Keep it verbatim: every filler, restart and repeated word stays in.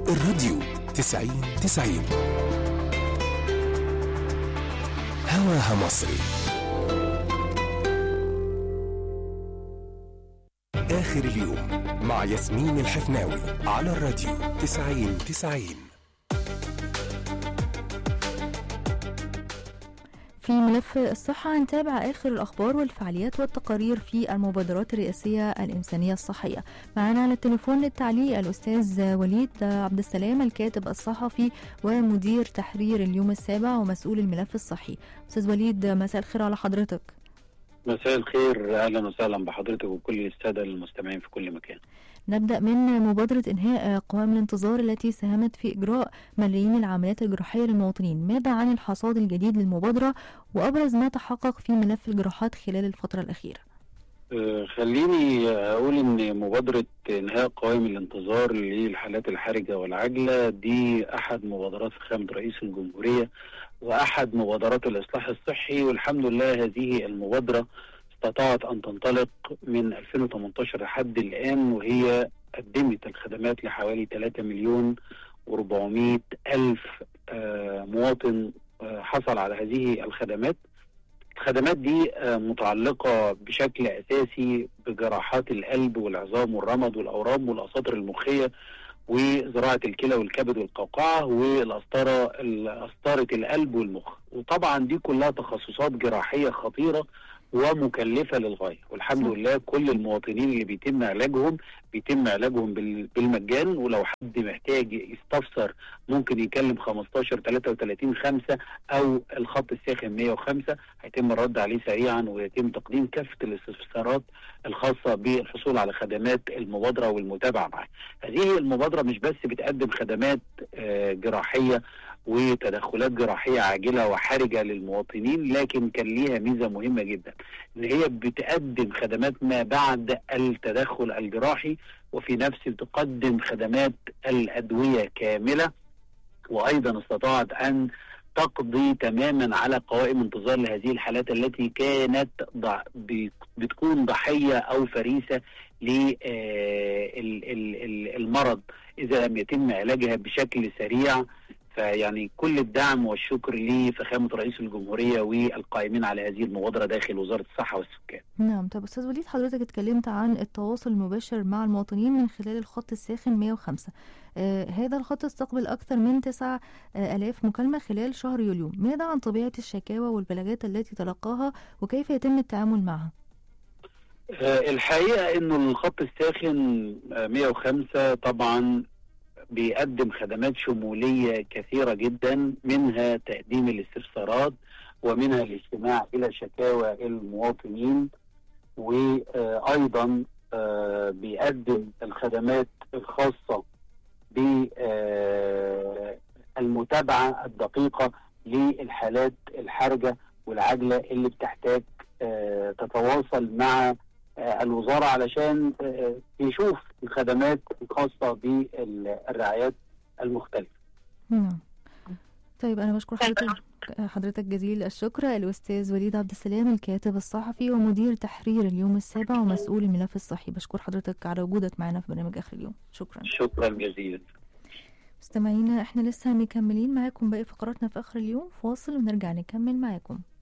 الراديو تسعين تسعين هواها مصري. آخر اليوم مع ياسمين الحفناوي على الراديو تسعين تسعين. في ملف الصحة هنتابع آخر الأخبار والفعاليات والتقارير في المبادرات الرئاسية الإنسانية الصحية. معنا على التليفون للتعليق الأستاذ وليد عبد السلام، الكاتب الصحفي ومدير تحرير اليوم السابع ومسؤول الملف الصحي. أستاذ وليد، مساء الخير على حضرتك. مساء الخير، أهلا وسهلا بحضرتك وكل السادة المستمعين في كل مكان. نبدأ من مبادرة إنهاء قوائم الانتظار التي ساهمت في إجراء ملايين العمليات الجراحية للمواطنين. ماذا عن الحصاد الجديد للمبادرة وأبرز ما تحقق في ملف الجراحات خلال الفترة الأخيرة؟ أه خليني أقول إن مبادرة إنهاء قوائم الانتظار للحالات الحرجة والعاجلة دي أحد مبادرات فخامة رئيس الجمهورية وأحد مبادرات الإصلاح الصحي، والحمد لله هذه المبادرة استطاعت أن تنطلق من ألفين وثمانية عشر لحد الآن، وهي قدمت الخدمات لحوالي ثلاثة مليون وأربعمائة ألف آه مواطن آه حصل على هذه الخدمات. الخدمات دي آه متعلقة بشكل أساسي بجراحات القلب والعظام والرمد والأورام والأساطر المخية وزراعة الكلى والكبد والقوقعة والأسطرة أسطرة القلب والمخ، وطبعا دي كلها تخصصات جراحية خطيرة ومكلفة للغاية، والحمد صح. لله كل المواطنين اللي بيتم علاجهم بيتم علاجهم بالمجان، ولو حد محتاج يستفسر ممكن يكلم خمستاشر ثلاثة وثلاثين خمسة أو الخط الساخن مية وخمسة، هيتم الرد عليه سريعا ويتم تقديم كافة الاستفسارات الخاصة بالحصول على خدمات المبادرة والمتابعة معها. هذه المبادرة مش بس بتقدم خدمات جراحية وتدخلات جراحية عاجلة وحرجة للمواطنين، لكن كان ليها ميزة مهمة جدا ان هي بتقدم خدمات ما بعد التدخل الجراحي، وفي نفس تقدم خدمات الأدوية كاملة، وأيضا استطاعت أن تقضي تماما على قوائم انتظار لهذه الحالات التي كانت ضع بتكون ضحية أو فريسة للمرض إذا لم يتم علاجها بشكل سريع. فيعني كل الدعم والشكر لفخامة رئيس الجمهورية والقائمين على هذه المبادرة داخل وزارة الصحة والسكان. نعم. طب أستاذ وليد، حضرتك اتكلمت عن التواصل المباشر مع المواطنين من خلال الخط الساخن مية وخمسة. آه هذا الخط استقبل أكثر من تسعة آلاف مكالمة خلال شهر يوليو. ماذا عن طبيعة الشكاوى والبلاغات التي تلقاها وكيف يتم التعامل معها؟ آه الحقيقة إنه الخط الساخن مية وخمسة طبعا بيقدم خدمات شمولية كثيرة جدا، منها تقديم الاستفسارات ومنها الاستماع إلى شكاوى المواطنين، وأيضا بيقدم الخدمات الخاصة بالمتابعة الدقيقة للحالات الحرجة والعاجلة اللي بتحتاج تتواصل مع الوزارة علشان يشوف الخدمات الخاصة بالرعايات المختلفة. نعم. طيب أنا بشكر حضرتك حضرتك جزيل الشكر الأستاذ وليد عبد السلام، الكاتب الصحفي ومدير تحرير اليوم السابع ومسؤول الملف الصحي. بشكر حضرتك على وجودك معنا في برنامج آخر اليوم. شكرا. شكرا جزيلا. مستمعينا، احنا لسه مكملين معاكم باقي فقراتنا في آخر اليوم. فاصل ونرجع نكمل معاكم.